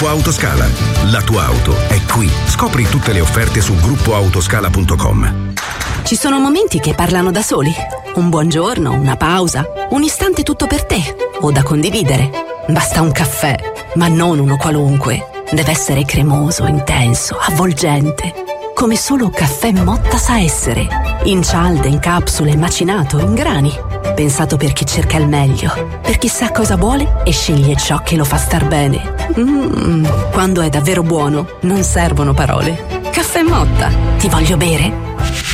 Gruppo Autoscala. La tua auto è qui. Scopri tutte le offerte su gruppoautoscala.com. Ci sono momenti che parlano da soli. Un buongiorno, una pausa, un istante tutto per te o da condividere. Basta un caffè, ma non uno qualunque. Deve essere cremoso, intenso, avvolgente. Come solo Caffè Motta sa essere. In cialde, in capsule, macinato, in grani. Pensato per chi cerca il meglio, per chi sa cosa vuole e sceglie ciò che lo fa star bene. Quando è davvero buono, non servono parole. Caffè Motta, ti voglio bere?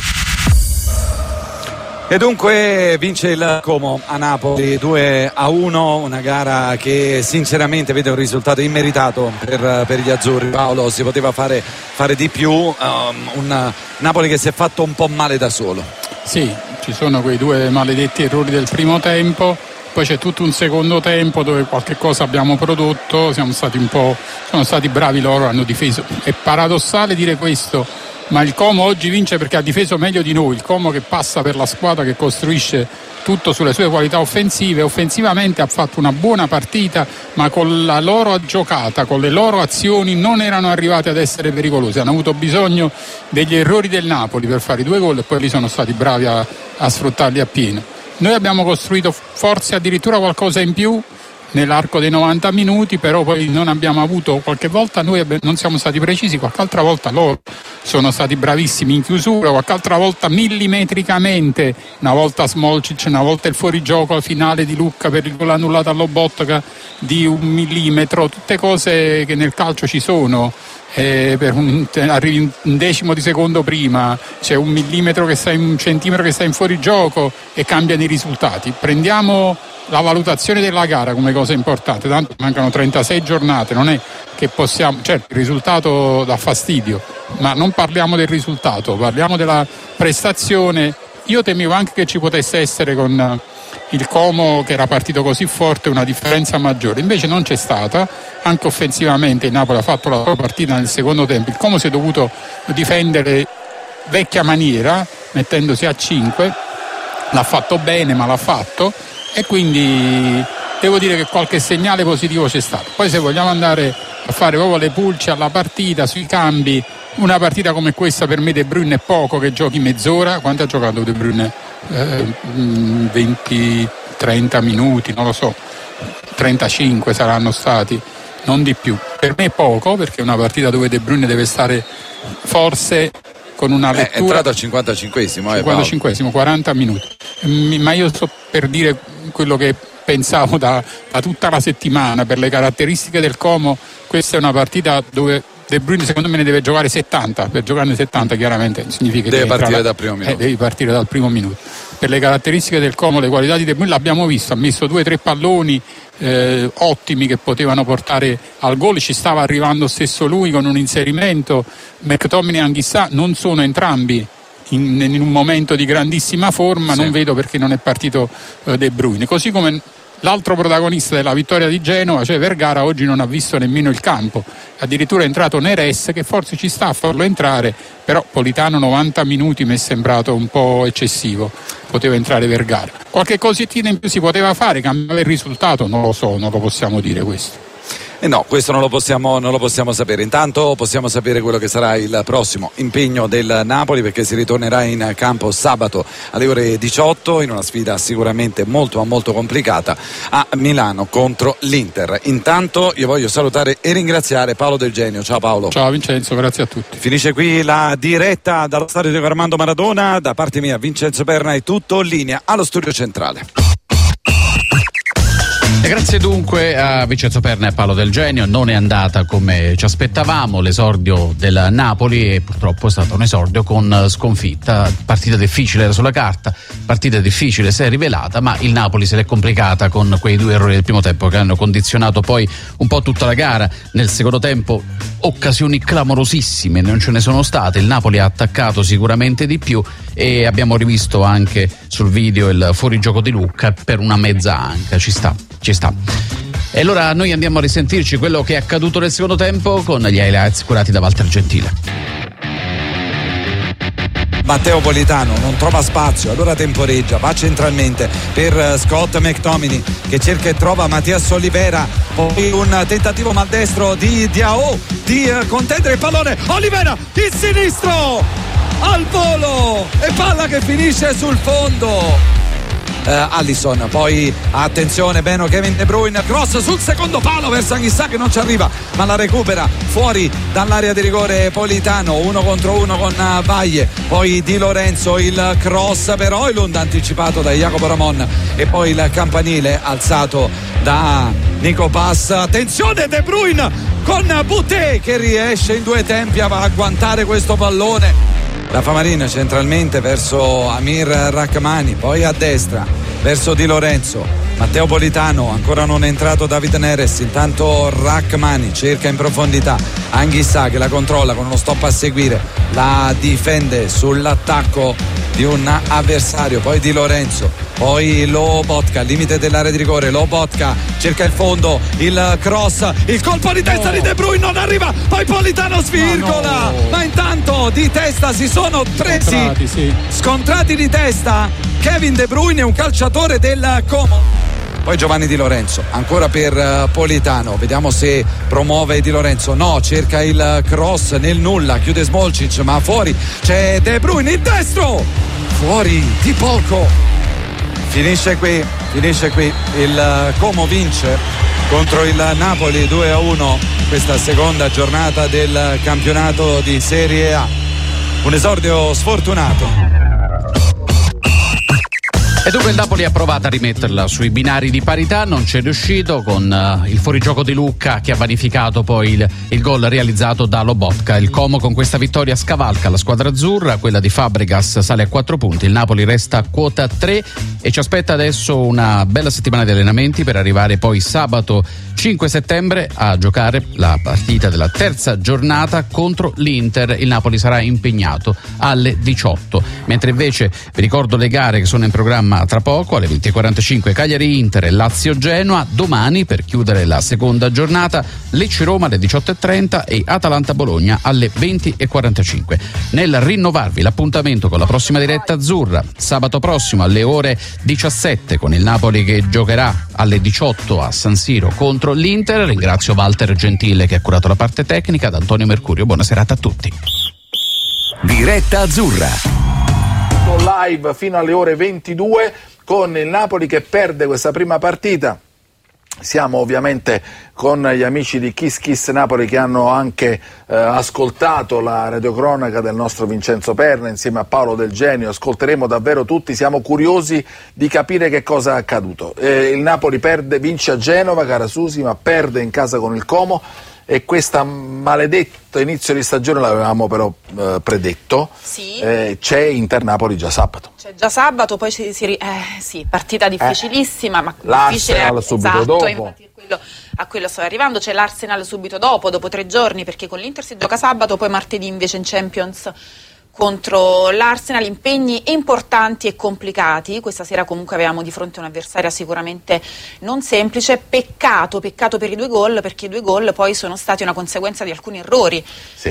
E dunque vince il Como a Napoli 2-1, una gara che sinceramente vede un risultato immeritato per gli azzurri. Paolo, si poteva fare di più, un Napoli che si è fatto un po' male da solo. Sì, ci sono quei due maledetti errori del primo tempo, poi c'è tutto un secondo tempo dove qualche cosa abbiamo prodotto, sono stati bravi loro, hanno difeso. È paradossale dire questo, ma il Como oggi vince perché ha difeso meglio di noi. Il Como che passa per la squadra che costruisce tutto sulle sue qualità offensive, offensivamente ha fatto una buona partita, ma con la loro giocata, con le loro azioni non erano arrivati ad essere pericolosi, hanno avuto bisogno degli errori del Napoli per fare i 2 gol e poi lì sono stati bravi a sfruttarli appieno. Noi abbiamo costruito forse addirittura qualcosa in più nell'arco dei 90 minuti, però poi non abbiamo avuto, qualche volta noi non siamo stati precisi, qualche altra volta loro sono stati bravissimi in chiusura, qualche altra volta millimetricamente, una volta Smolcic, una volta il fuorigioco finale di Lucca per il gol annullato allo Botka di 1 millimetro, tutte cose che nel calcio ci sono. Arrivi un decimo di secondo prima, c'è 1 millimetro che sta in 1 centimetro che sta in fuorigioco e cambiano i risultati. Prendiamo la valutazione della gara come cosa importante, tanto mancano 36 giornate, non è che possiamo, certo il risultato dà fastidio, ma non parliamo del risultato, parliamo della prestazione. Io temevo anche che ci potesse essere con il Como, che era partito così forte, una differenza maggiore, invece non c'è stata. Anche offensivamente il Napoli ha fatto la sua partita nel secondo tempo, il Como si è dovuto difendere vecchia maniera mettendosi a 5, l'ha fatto bene ma l'ha fatto, e quindi devo dire che qualche segnale positivo c'è stato. Poi se vogliamo andare a fare proprio le pulci alla partita, sui cambi, una partita come questa per me De Bruyne è poco che giochi mezz'ora. Quanto ha giocato De Bruyne? 20-30 minuti, non lo so, 35 saranno stati, non di più. Per me è poco, perché è una partita dove De Bruyne deve stare forse con una lettura. È entrato al 55esimo, 55esimo, 40 minuti. Ma io sto per dire quello che pensavo da tutta la settimana. Per le caratteristiche del Como, questa è una partita dove De Bruyne secondo me ne deve giocare 70. Per giocarne 70 chiaramente significa che deve partire dal primo minuto. Devi partire dal primo minuto. Per le caratteristiche del Como, le qualità di De Bruyne l'abbiamo visto, ha messo 2 o 3 palloni ottimi che potevano portare al gol, ci stava arrivando stesso lui con un inserimento. McTominay e Anghissà non sono entrambi in un momento di grandissima forma, sì. Non vedo perché non è partito De Bruyne, così come l'altro protagonista della vittoria di Genova, cioè Vergara, oggi non ha visto nemmeno il campo, addirittura è entrato Neres, che forse ci sta a farlo entrare, però Politano 90 minuti mi è sembrato un po' eccessivo, poteva entrare Vergara. Qualche cosettina in più si poteva fare, cambiare il risultato, non lo so, non lo possiamo dire questo. No, questo non lo possiamo sapere. Intanto possiamo sapere quello che sarà il prossimo impegno del Napoli, perché si ritornerà in campo sabato alle ore 18 in una sfida sicuramente molto complicata a Milano contro l'Inter. Intanto io voglio salutare e ringraziare Paolo Del Genio. Ciao Paolo. Ciao Vincenzo, grazie a tutti. Finisce qui la diretta dallo stadio Diego Armando Maradona. Da parte mia Vincenzo Perna è tutto, linea allo studio centrale. E grazie dunque a Vincenzo Perna e Paolo Del Genio. Non è andata come ci aspettavamo l'esordio del Napoli, e purtroppo è stato un esordio con sconfitta. Partita difficile era sulla carta, partita difficile si è rivelata, ma il Napoli se l'è complicata con quei 2 errori del primo tempo che hanno condizionato poi un po' tutta la gara. Nel secondo tempo occasioni clamorosissime non ce ne sono state, il Napoli ha attaccato sicuramente di più e abbiamo rivisto anche sul video il fuorigioco di Lucca per una mezza anca. Ci sta. E allora noi andiamo a risentirci quello che è accaduto nel secondo tempo con gli highlights curati da Walter Gentile. Matteo Politano non trova spazio, allora temporeggia, va centralmente per Scott McTominay che cerca e trova Mattias Olivera, poi un tentativo maldestro di Diao di contendere il pallone, Olivera il sinistro al volo e palla che finisce sul fondo. Alisson, poi attenzione, bene Kevin De Bruyne, cross sul secondo palo verso Anghissà che non ci arriva ma la recupera fuori dall'area di rigore Politano, 1 contro 1 con Vaglie, poi Di Lorenzo il cross per Højlund anticipato da Jacopo Ramon e poi il campanile alzato da Nico Pass. Attenzione De Bruyne con Boutet che riesce in 2 tempi a agguantare questo pallone. La Famarin centralmente verso Amir Rachmani, poi a destra verso Di Lorenzo, Matteo Politano, ancora non è entrato David Neres, intanto Rachmani cerca in profondità Anghissà che la controlla con uno stop a seguire, la difende sull'attacco di un avversario, poi Di Lorenzo, poi Lobotka al limite dell'area di rigore, Lobotka cerca il fondo, il cross, il colpo di testa di De Bruyne non arriva, poi Politano svirgola, ma intanto di testa si sono presi scontrati di testa Kevin De Bruyne, un calciatore del Como. Poi Giovanni Di Lorenzo ancora per Politano, vediamo se promuove Di Lorenzo, no, cerca il cross nel nulla, chiude Smolcic ma fuori c'è De Bruyne, il destro fuori di poco, finisce qui il Como vince contro il Napoli 2-1 questa seconda giornata del campionato di Serie A, un esordio sfortunato. E dunque il Napoli ha provato a rimetterla sui binari di parità, non c'è riuscito con il fuorigioco di Lucca che ha vanificato poi il gol realizzato da Lobotka. Il Como con questa vittoria scavalca la squadra azzurra, quella di Fabregas sale a 4 punti, il Napoli resta a quota 3 e ci aspetta adesso una bella settimana di allenamenti per arrivare poi sabato 5 settembre a giocare la partita della terza giornata contro l'Inter. Il Napoli sarà impegnato alle 18, mentre invece vi ricordo le gare che sono in programma tra poco, alle 20:45 Cagliari-Inter e Lazio-Genoa, domani per chiudere la seconda giornata Lecce-Roma alle 18:30 e Atalanta-Bologna alle 20:45. Nel rinnovarvi l'appuntamento con la prossima diretta azzurra sabato prossimo alle ore 17 con il Napoli che giocherà alle 18 a San Siro contro l'Inter. Ringrazio Walter Gentile che ha curato la parte tecnica, da Antonio Mercurio, buona serata a tutti. Diretta azzurra live fino alle ore 22 con il Napoli che perde questa prima partita. Siamo ovviamente con gli amici di Kiss Kiss Napoli che hanno anche ascoltato la radiocronaca del nostro Vincenzo Perna insieme a Paolo Del Genio. Ascolteremo davvero tutti, siamo curiosi di capire che cosa è accaduto. Il Napoli vince a Genova, cara Susi, ma perde in casa con il Como. E questo maledetto inizio di stagione l'avevamo però predetto. Sì. C'è Inter-Napoli già sabato. C'è già sabato, poi sì, partita difficilissima, ma l'Arsenal difficile subito dopo. Infatti a quello stavo arrivando, c'è l'Arsenal subito dopo 3 giorni, perché con l'Inter si gioca sabato, poi martedì invece in Champions contro l'Arsenal, impegni importanti e complicati. Questa sera comunque avevamo di fronte un'avversaria sicuramente non semplice, peccato per i 2 gol, perché i 2 gol poi sono stati una conseguenza di alcuni errori. Sì,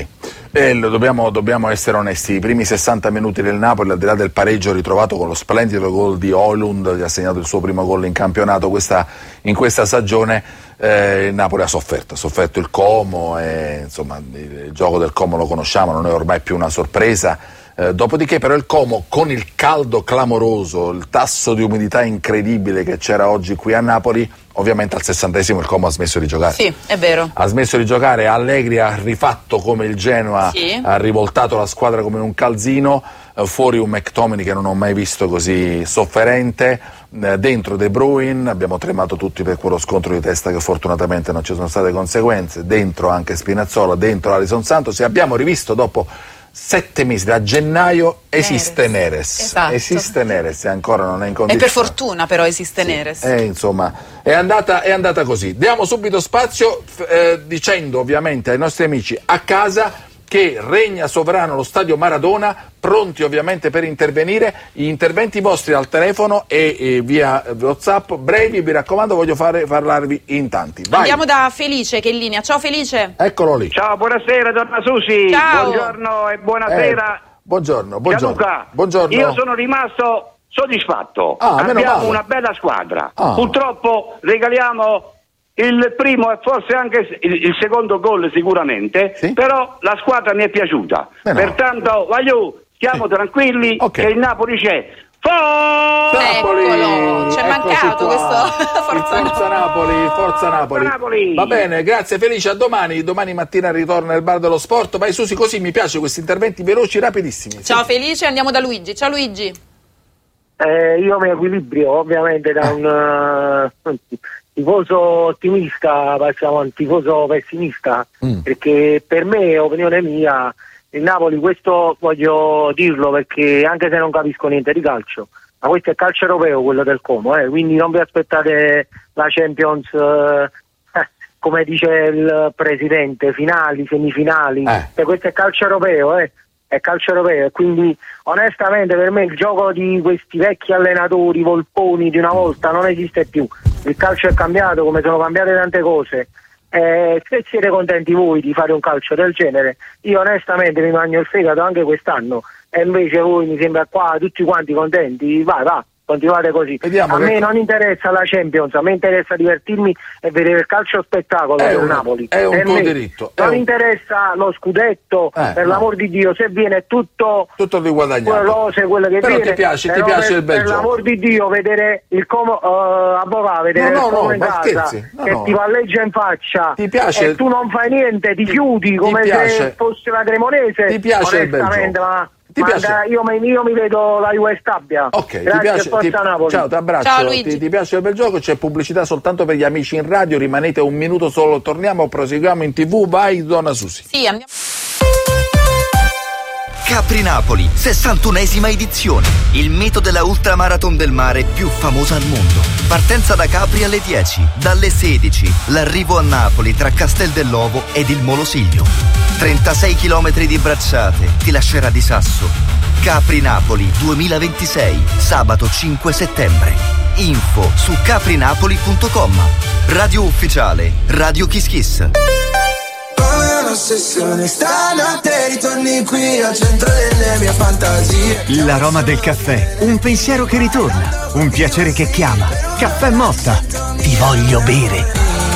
dobbiamo essere onesti, i primi 60 minuti del Napoli, al di là del pareggio ritrovato con lo splendido gol di Højlund che ha segnato il suo primo gol in campionato in questa stagione, il Napoli ha sofferto il Como e insomma il gioco del Como lo conosciamo, non è ormai più una sorpresa. Dopodiché però il Como, con il caldo clamoroso, il tasso di umidità incredibile che c'era oggi qui a Napoli, ovviamente al 60esimo il Como ha smesso di giocare. Sì, è vero. Ha smesso di giocare, Allegri ha rifatto come il Genoa, sì. Ha rivoltato la squadra come un calzino, fuori un McTominay che non ho mai visto così sofferente, dentro De Bruyne, abbiamo tremato tutti per quello scontro di testa che fortunatamente non ci sono state conseguenze, dentro anche Spinazzola, dentro Alisson Santos, e abbiamo rivisto dopo 7 mesi, da gennaio esiste Neres. Esatto. Esiste Neres e ancora non è in condizione. E per fortuna però esiste Neres. Insomma, è andata così. Diamo subito spazio dicendo ovviamente ai nostri amici a casa che regna sovrano lo stadio Maradona, pronti ovviamente per intervenire. Gli interventi vostri al telefono e via WhatsApp brevi, mi raccomando, voglio parlarvi in tanti. Vai. Andiamo da Felice che è in linea. Ciao Felice. Eccolo lì. Ciao, buonasera donna Susi. Ciao. Buongiorno e buonasera. Buongiorno. Gianluca, Buongiorno. io sono rimasto soddisfatto. Abbiamo una bella squadra. Purtroppo regaliamo il primo e forse anche il secondo gol sicuramente, però la squadra mi è piaciuta. Pertanto, stiamo tranquilli che il Napoli c'è. Eccolo, ci è mancato questo Forza Napoli. Va bene, grazie Felice, a domani mattina ritorna il bar dello sport. Vai Susi, così mi piace questi interventi veloci, rapidissimi. Ciao Felice, andiamo da Luigi. Ciao Luigi. Io mi equilibrio ovviamente da un tifoso ottimista, passiamo a un tifoso pessimista, perché per me, opinione mia, il Napoli, questo voglio dirlo perché anche se non capisco niente di calcio, ma questo è calcio europeo, quello del Como, quindi non vi aspettate la Champions, come dice il presidente, finali, semifinali, questo è calcio europeo, è calcio europeo, e quindi onestamente per me il gioco di questi vecchi allenatori volponi di una volta non esiste più. Il calcio è cambiato, come sono cambiate tante cose. Se siete contenti voi di fare un calcio del genere, io onestamente mi mangio il fegato anche quest'anno, e invece voi mi sembra qua tutti quanti contenti. Vai, continuate così. A me non interessa la Champions, a me interessa divertirmi e vedere il calcio spettacolo del Napoli. È un tuo diritto. Non interessa lo scudetto, per l'amor di Dio, se viene tutto riguadagnato. Rose, quello che però viene. ti piace il bel per gioco. l'amor di Dio, vedere il Como vedere il Como in casa che ti palleggia in faccia, ti piace, e tu non fai niente, ti chiudi come se fosse la Cremonese. Ti piace il bel gioco. Io mi vedo la Juve Stabia. Ok, grazie, Forza Napoli. Ciao, ti abbraccio. Ciao, Luigi. Ti piace il bel gioco? C'è pubblicità soltanto per gli amici in radio, rimanete un minuto solo, torniamo, proseguiamo in TV. Vai, donna Susi. Sì, andiamo. Capri Napoli, 61esima edizione. Il mito della ultramarathon del mare più famosa al mondo. Partenza da Capri alle 10, dalle 16, l'arrivo a Napoli tra Castel dell'Ovo ed il Molosillio. 36 km di bracciate, ti lascerà di sasso. Capri Napoli 2026, sabato 5 settembre. Info su caprinapoli.com. Radio ufficiale, Radio Kiss Kiss. Stanotte ritorni qui al centro delle mie fantasie. L'aroma del caffè, un pensiero che ritorna, un piacere che chiama. Caffè Motta, ti voglio bere.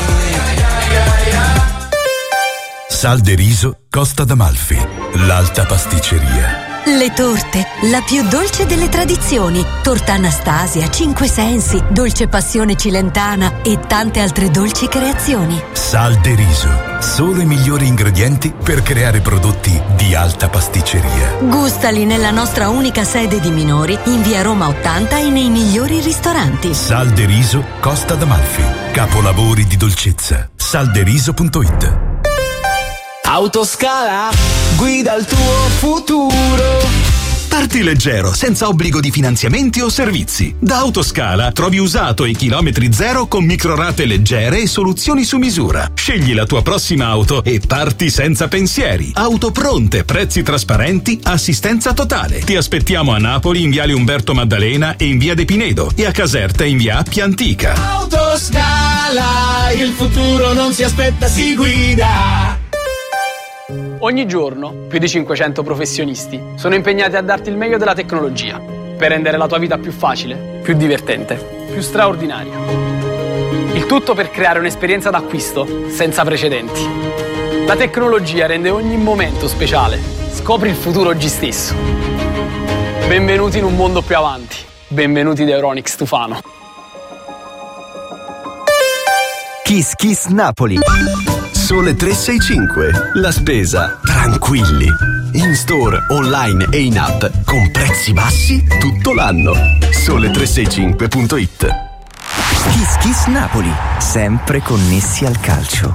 Sal de Riso, Costa d'Amalfi, l'alta pasticceria. Le torte, la più dolce delle tradizioni. Torta Anastasia, Cinque Sensi, Dolce Passione Cilentana e tante altre dolci creazioni. Sal de Riso, solo i migliori ingredienti per creare prodotti di alta pasticceria. Gustali nella nostra unica sede di Minori, in via Roma 80 e nei migliori ristoranti. Sal de Riso, Costa d'Amalfi, capolavori di dolcezza. Salderiso.it. Autoscala, guida il tuo futuro. Parti leggero, senza obbligo di finanziamenti o servizi. Da Autoscala trovi usato e chilometri zero con microrate leggere e soluzioni su misura. Scegli la tua prossima auto e parti senza pensieri. Auto pronte, prezzi trasparenti, assistenza totale. Ti aspettiamo a Napoli in viale Umberto Maddalena e in via De Pinedo, e a Caserta in via Appia Antica. Autoscala, il futuro non si aspetta, si guida. Ogni giorno più di 500 professionisti sono impegnati a darti il meglio della tecnologia per rendere la tua vita più facile, più divertente, più straordinaria. Il tutto per creare un'esperienza d'acquisto senza precedenti. La tecnologia rende ogni momento speciale. Scopri il futuro oggi stesso. Benvenuti in un mondo più avanti. Benvenuti da Euronics Tufano. Kiss Kiss Napoli. Sole 365. La spesa tranquilli. In store, online e in app con prezzi bassi tutto l'anno. Sole365.it. Kiss Kiss Napoli, sempre connessi al calcio.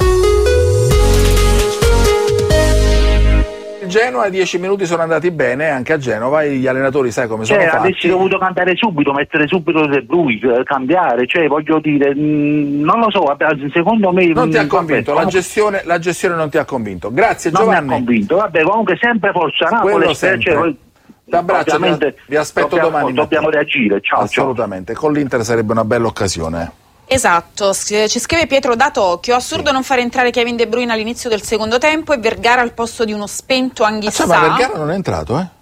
Genoa, 10 minuti sono andati bene anche a Genova, e gli allenatori sai come sono fatti. Avessi dovuto cambiare subito, mettere subito De Bruyne, cambiare, voglio dire, non lo so, secondo me non ti ha convinto, la gestione non ti ha convinto. Grazie Giovanni. Non mi ha convinto, vabbè, comunque sempre Forza Napoli, t'abbraccio, vi aspetto domani. Dobbiamo reagire, ciao. Assolutamente, con l'Inter sarebbe una bella occasione. Esatto, ci scrive Pietro da Tokyo. Assurdo non fare entrare Kevin De Bruyne all'inizio del secondo tempo e Vergara al posto di uno spento Anghissà. Ma Vergara non è entrato,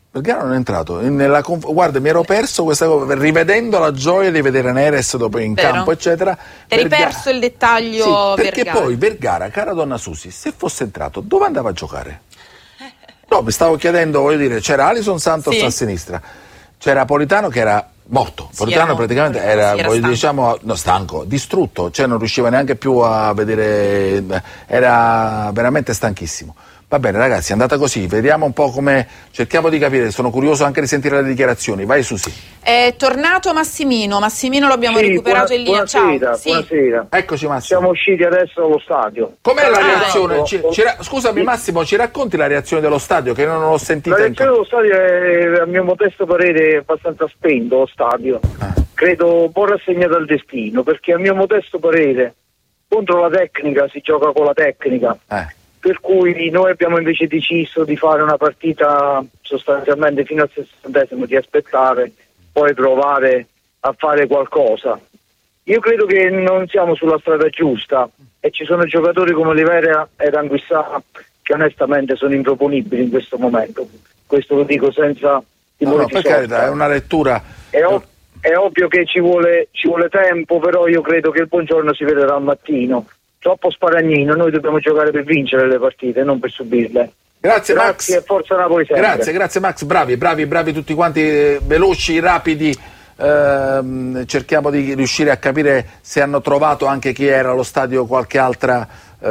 Vergara non è entrato. Guarda, mi ero perso questa cosa, rivedendo la gioia di vedere Neres dopo in campo, eccetera. Eri perso il dettaglio perché Vergara. Poi Vergara, cara donna Susi, se fosse entrato, dove andava a giocare? No, mi stavo chiedendo, voglio dire, c'era Alisson Santos a sinistra, c'era Politano che era morto. Politano praticamente era stanco, distrutto, cioè non riusciva neanche più a vedere, era veramente stanchissimo. Va bene ragazzi, è andata così, vediamo un po' come, cerchiamo di capire, sono curioso anche di sentire le dichiarazioni. Vai Susi. È tornato Massimino lo abbiamo recuperato in linea. Buonasera, buonasera. Eccoci Massimo. Siamo usciti adesso dallo stadio. Com'è la reazione? Scusami Massimo, ci racconti la reazione dello stadio che non l'ho sentita? La reazione dello stadio è, a mio modesto parere, abbastanza spento lo stadio. Credo un po' rassegnato al destino, perché a mio modesto parere contro la tecnica si gioca con la tecnica. Per cui noi abbiamo invece deciso di fare una partita sostanzialmente fino al 60esimo, di aspettare, poi provare a fare qualcosa. Io credo che non siamo sulla strada giusta e ci sono giocatori come Oliveira ed Anguissà che onestamente sono improponibili in questo momento. Questo lo dico senza timore di per carità, è una lettura. È ovvio che ci vuole tempo, però io credo che il buongiorno si vedrà al mattino. Troppo sparagnino, noi dobbiamo giocare per vincere le partite, non per subirle. Grazie Max. E forza Napoli sempre. Grazie Max, bravi tutti quanti, veloci, rapidi. Cerchiamo di riuscire a capire se hanno trovato anche chi era allo stadio qualche altra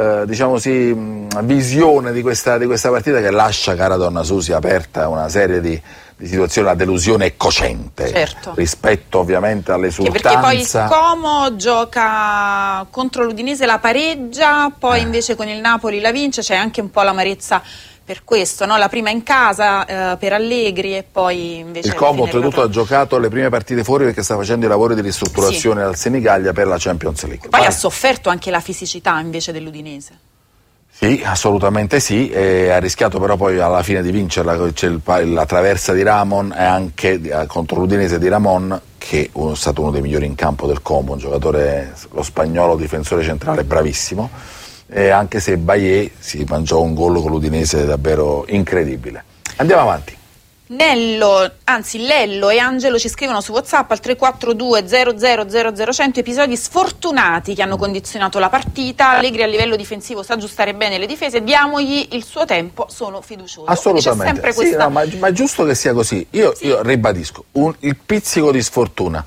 visione di questa partita, che lascia, cara donna Susi, aperta una serie di situazioni. La delusione è cocente, rispetto ovviamente all'esultanza, perché poi il Como gioca contro l'Udinese, la pareggia, poi invece con il Napoli la vince. C'è anche un po' l'amarezza per questo, no? La prima in casa per Allegri e poi invece il Como oltretutto ha giocato le prime partite fuori perché sta facendo i lavori di ristrutturazione al Senigallia per la Champions League. Poi ha sofferto anche la fisicità invece dell'Udinese. Sì, assolutamente sì, e ha rischiato però poi alla fine di vincerla. C'è la traversa di Ramon e anche contro l'Udinese di Ramon, che è stato uno dei migliori in campo del Como, un giocatore, lo spagnolo difensore centrale bravissimo, e anche se Bailly si mangiò un gol con l'Udinese davvero incredibile. Andiamo avanti. Lello e Angelo ci scrivono su WhatsApp al 342 00 100 episodi sfortunati che hanno condizionato la partita. Allegri a livello difensivo sa aggiustare bene le difese, diamogli il suo tempo, sono fiducioso. Assolutamente, sì, no, ma è giusto che sia così. Io ribadisco, il pizzico di sfortuna.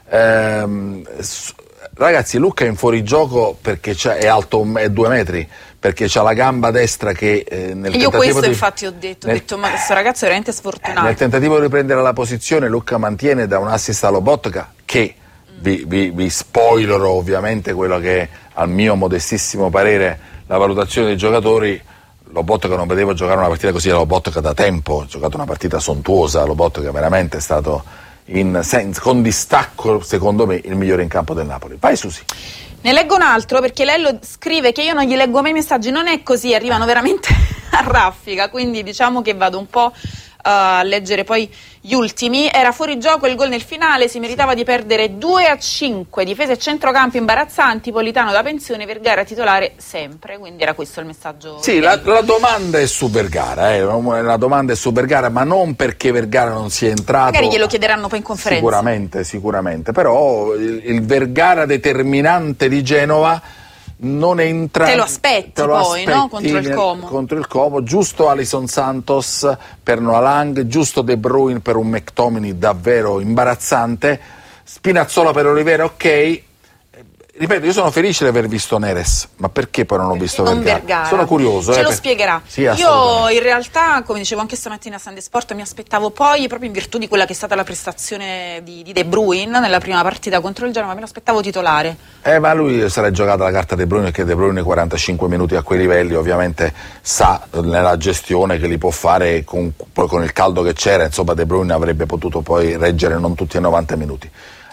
Ragazzi, Lucca è in fuorigioco perché è alto 2 metri, perché c'ha la gamba destra che nel io questo di, infatti ho detto ma questo ragazzo è veramente sfortunato. Nel tentativo di riprendere la posizione Lucca mantiene da un assist a Lobotka che vi spoilerò ovviamente quello che è, al mio modestissimo parere, la valutazione dei giocatori. Lobotka non vedevo giocare una partita così, Lobotka da tempo, ha giocato una partita sontuosa, Lobotka veramente è stato con distacco secondo me il migliore in campo del Napoli. Vai Susi. Ne leggo un altro perché Lello scrive che io non gli leggo mai i messaggi, non è così, arrivano veramente a raffica, quindi diciamo che vado un po' a leggere poi gli ultimi. Era fuori gioco il gol nel finale, si meritava di perdere 2-5, difesa e centrocampo imbarazzanti, Politano da pensione, Vergara titolare sempre, quindi era questo il messaggio. Sì, la domanda è su Vergara, la domanda è su Vergara, ma non perché Vergara non sia entrato. Magari glielo chiederanno poi in conferenza. Sicuramente, però il Vergara determinante di Genova non entra. Te lo aspetti poi, no? Contro il Como, giusto Alisson Santos per Noah Lang, giusto De Bruyne per un McTominay davvero imbarazzante, Spinazzola per Oliveira, ok. Ripeto, io sono felice di aver visto Neres, ma perché poi non ho visto Vergara? Sono curioso. Ce lo spiegherà. Sì, io in realtà, come dicevo anche stamattina a Sunday Sport, mi aspettavo poi, proprio in virtù di quella che è stata la prestazione di De Bruyne nella prima partita contro il Genova, me lo aspettavo titolare. Ma lui sarà giocata la carta De Bruyne, perché De Bruyne 45 minuti a quei livelli ovviamente sa nella gestione che li può fare, poi con il caldo che c'era, insomma De Bruyne avrebbe potuto poi reggere non tutti ai 90 minuti.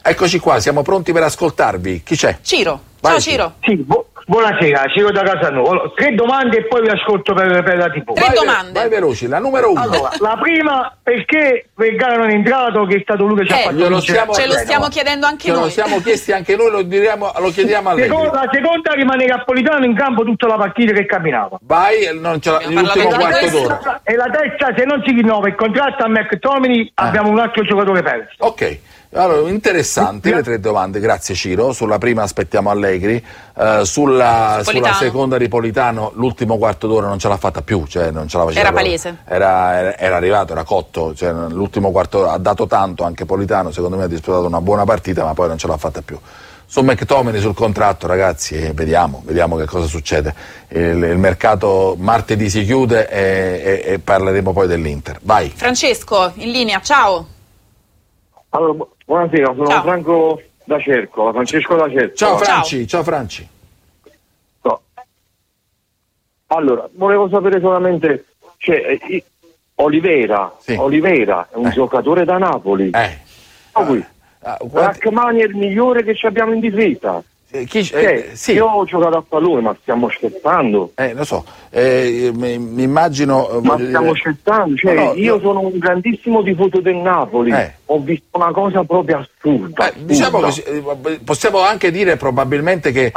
Eccoci qua, siamo pronti per ascoltarvi. Chi c'è? Ciro. Vai, ciao Ciro. Sì, buonasera, Ciro da Casanova. 3 domande e poi vi ascolto per la TV. 3 domande. Vai veloci, la numero 1. Allora, la prima, perché Vergara non è entrato, che è stato lui che ci ha fatto ce lo stiamo chiedendo anche noi. Ce lo siamo chiesti anche noi, lo chiediamo a lei. La seconda rimane Napolitano in campo tutta la partita che camminava. Vai, non ce l'ultimo quarto d'ora. E la terza, se non si rinnova il contratto a McTominay, abbiamo un altro giocatore perso. Ok. Allora, interessanti le 3 domande, grazie Ciro. Sulla prima aspettiamo Allegri, sulla seconda Ripolitano l'ultimo quarto d'ora non ce l'ha fatta più, cioè non ce la faceva. Era palese. Era arrivato, era cotto, cioè, l'ultimo quarto ha dato tanto, anche Politano secondo me ha disputato una buona partita, ma poi non ce l'ha fatta più. Su McTominay, sul contratto, ragazzi, vediamo che cosa succede. Il mercato martedì si chiude e parleremo poi dell'Inter. Vai. Francesco, in linea, ciao. Allora, buonasera, sono Franco da Cerco, Francesco da Cerco. Ciao Franci, ciao Franci. No. Allora, volevo sapere solamente, Olivera è un giocatore da Napoli. Rachmani è il migliore che abbiamo in difesa. Sì. Io ho giocato a pallone, ma stiamo scherzando. Lo so, mi immagino. Ma stiamo scherzando, io sono un grandissimo tifoso del Napoli. Ho visto una cosa proprio assurda. Diciamo che possiamo anche dire probabilmente che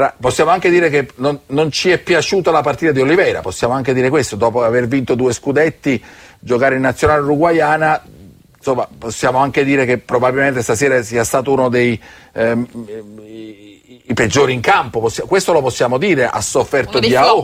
non ci è piaciuta la partita di Oliveira, possiamo anche dire questo, dopo aver vinto 2 scudetti, giocare in nazionale uruguaiana. Insomma, possiamo anche dire che probabilmente stasera sia stato uno dei i peggiori in campo, questo lo possiamo dire. Ha sofferto Diao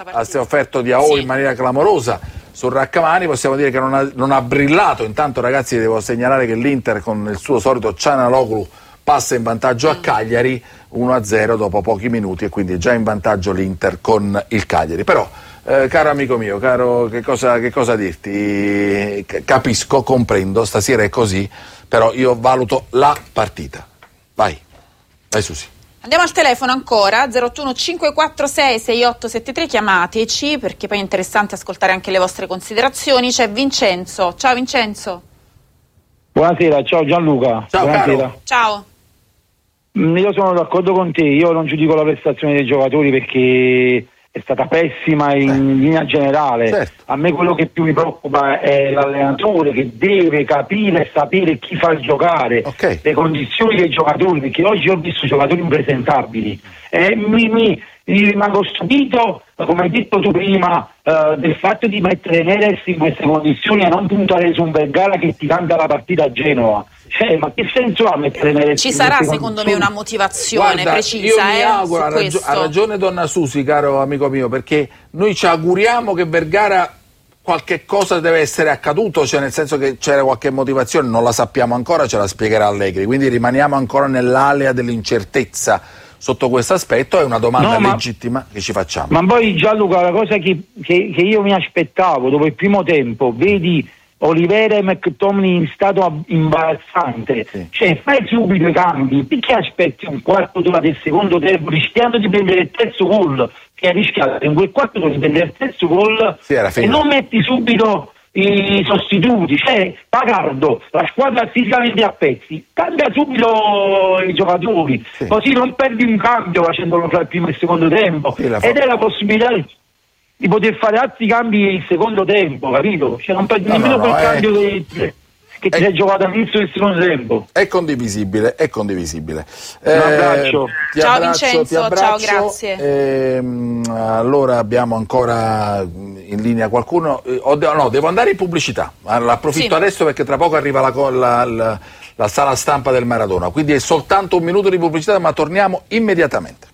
in maniera clamorosa. Sul Rachmani possiamo dire che non ha brillato. Intanto, ragazzi, devo segnalare che l'Inter con il suo solito Cianaloglu passa in vantaggio a Cagliari 1-0 dopo pochi minuti, e quindi è già in vantaggio l'Inter con il Cagliari. Però caro amico mio, che cosa dirti? Capisco, comprendo, stasera è così, però io valuto la partita. Vai Susi. Andiamo al telefono ancora, 081 546 6873, chiamateci perché poi è interessante ascoltare anche le vostre considerazioni. C'è Vincenzo. Ciao Vincenzo. Buonasera, ciao Gianluca. Ciao Buonasera. Ciao. Io sono d'accordo con te, io non giudico la prestazione dei giocatori perché è stata pessima in linea generale. Certo. A me quello che più mi preoccupa è l'allenatore che deve capire e sapere chi fa giocare, le condizioni dei giocatori, perché oggi ho visto giocatori impresentabili e mi rimango stupito, come hai detto tu prima, del fatto di mettere Neres in queste condizioni e non puntare su un Vergara che ti cambia la partita a Genova. Ma che senso ha mettere Neres? Ci sarà secondo me una motivazione precisa. Io mi auguro, ha ragione donna Susi, caro amico mio, perché noi ci auguriamo che Vergara qualche cosa deve essere accaduto, cioè nel senso che c'era qualche motivazione, non la sappiamo ancora, ce la spiegherà Allegri, quindi rimaniamo ancora nell'alea dell'incertezza sotto questo aspetto. È una domanda legittima che ci facciamo. Ma poi Gianluca, la cosa che io mi aspettavo dopo il primo tempo, vedi Olivera e McTominay in stato imbarazzante, cioè fai subito i cambi, perché aspetti un quarto d'ora del secondo tempo rischiando di prendere il terzo gol, che hai rischiato in quel quarto d'ora di prendere il terzo gol, e non metti subito i sostituti, Pagardo, la squadra fisicamente a pezzi, cambia subito i giocatori, così non perdi un cambio facendolo tra il primo e il secondo tempo, ed è la possibilità di poter fare altri cambi il secondo tempo, capito? Non perdi nemmeno quel cambio che ti sei giocato all'inizio del secondo tempo. È condivisibile. Un abbraccio. Ciao Vincenzo, ciao, grazie. Allora abbiamo ancora in linea qualcuno. Devo andare in pubblicità. Approfitto adesso perché tra poco arriva la sala stampa del Maradona, quindi è soltanto un minuto di pubblicità, ma torniamo immediatamente.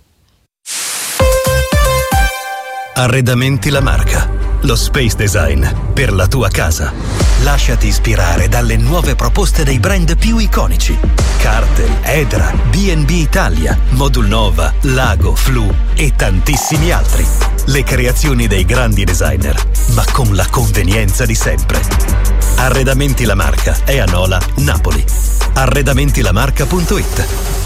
Arredamenti La Marca, lo space design per la tua casa. Lasciati ispirare dalle nuove proposte dei brand più iconici: Cartel, Edra, B&B Italia, Modulnova, Lago, Flu e tantissimi altri. Le creazioni dei grandi designer, ma con la convenienza di sempre. Arredamenti La Marca è a Nola, Napoli. Arredamentilamarca.it.